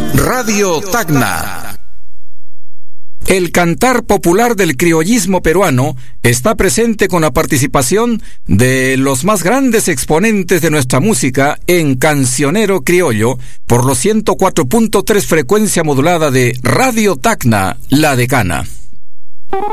Radio Tacna. El cantar popular del criollismo peruano está presente con la participación de los más grandes exponentes de nuestra música en Cancionero Criollo por los 104.3 frecuencia modulada de Radio Tacna, La Decana.